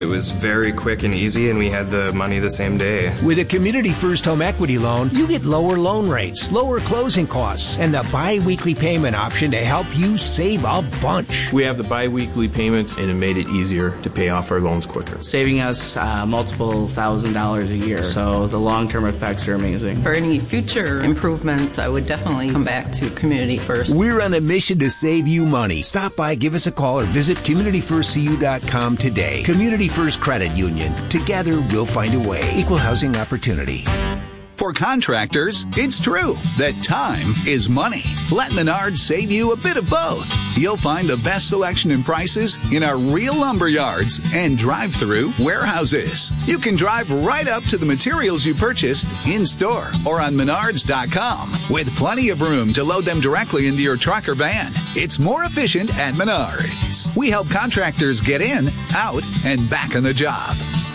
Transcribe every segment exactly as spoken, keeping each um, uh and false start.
It was very quick and easy, and we had the money the same day. With a Community First Home Equity Loan, you get lower loan rates, lower closing costs, and the bi-weekly payment option to help you save a bunch. We have the bi-weekly payments, and it made it easier to pay off our loans quicker. Saving us uh, multiple thousand dollars a year, so the long-term effects are amazing. For any future improvements, I would definitely come back to Community First. We're on a mission to save you money. Stop by, give us a call, or visit community first c u dot com today. Community First Credit Union. Together, we'll find a way. Equal housing opportunity. For contractors, it's true that time is money. Let Menards save you a bit of both. You'll find the best selection and prices in our real lumber yards and drive-through warehouses. You can drive right up to the materials you purchased in-store or on menards dot com with plenty of room to load them directly into your truck or van. It's more efficient at Menards. We help contractors get in, out, and back on the job.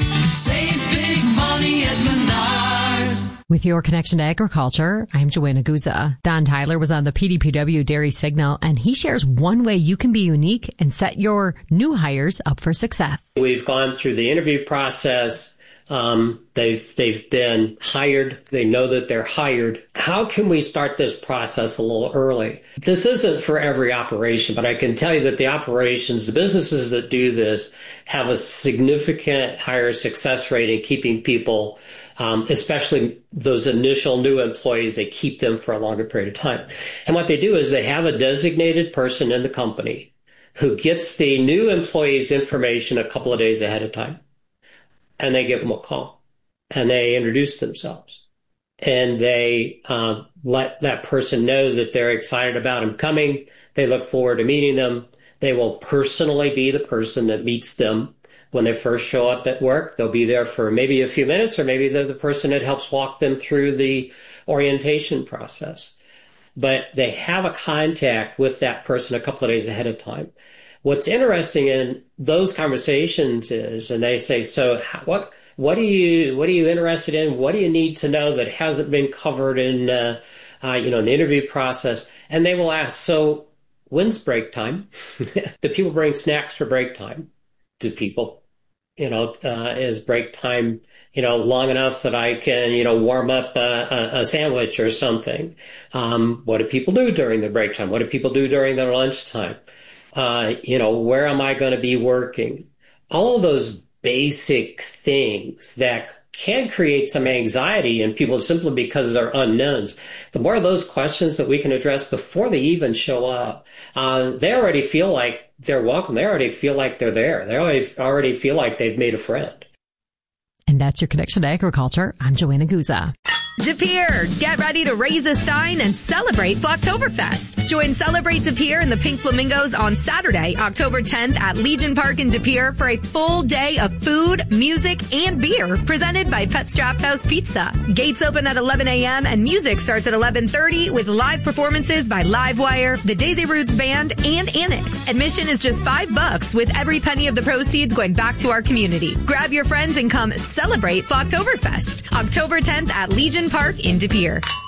Save big money at Menards. With your connection to agriculture, I'm Joanna Guza. Don Tyler was on the P D P W Dairy Signal, and he shares one way you can be unique and set your new hires up for success. We've gone through the interview process. Um, they've they've been hired. They know that they're hired. How can we start this process a little early? This isn't for every operation, but I can tell you that the operations, the businesses that do this, have a significant higher success rate in keeping people, um, especially those initial new employees. They keep them for a longer period of time. And what they do is they have a designated person in the company who gets the new employees' information a couple of days ahead of time. And they give them a call, and they introduce themselves, and they uh, let that person know that they're excited about them coming. They look forward to meeting them. They will personally be the person that meets them when they first show up at work. They'll be there for maybe a few minutes, or maybe they're the person that helps walk them through the orientation process. But they have a contact with that person a couple of days ahead of time. What's interesting in those conversations is, and they say, so what, what are you, what are you interested in? What do you need to know that hasn't been covered in, uh, uh, you know, in the interview process? And they will ask, so when's break time? Do people bring snacks for break time? Do people, you know, uh, is break time, you know, long enough that I can, you know, warm up a, a, a sandwich or something? Um, what do people do during the break time? What do people do during their lunchtime? Uh, you know, where am I going to be working? All of those basic things that can create some anxiety in people simply because they're unknowns. The more of those questions that we can address before they even show up, uh, they already feel like they're welcome. They already feel like they're there. They already, already feel like they've made a friend. And that's your connection to agriculture. I'm Joanna Guza. De Pere, get ready to raise a stein and celebrate Flocktoberfest. Join Celebrate De Pere and the Pink Flamingos on Saturday, October tenth at Legion Park in De Pere for a full day of food, music, and beer presented by Pep's Draft House Pizza. Gates open at eleven a.m. and music starts at eleven thirty with live performances by Livewire, the Daisy Roots Band, and Annex. Admission is just five bucks with every penny of the proceeds going back to our community. Grab your friends and come celebrate Flocktoberfest, October tenth at Legion Park in De Pere.